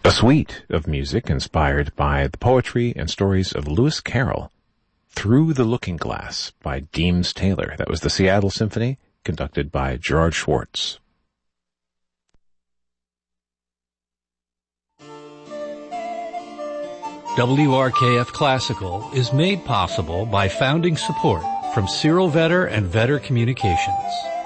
A suite of music inspired by the poetry and stories of Lewis Carroll. Through the Looking Glass by Deems Taylor. That was the Seattle Symphony, conducted by Gerard Schwartz. WRKF Classical is made possible by founding support from Cyril Vetter and Vetter Communications.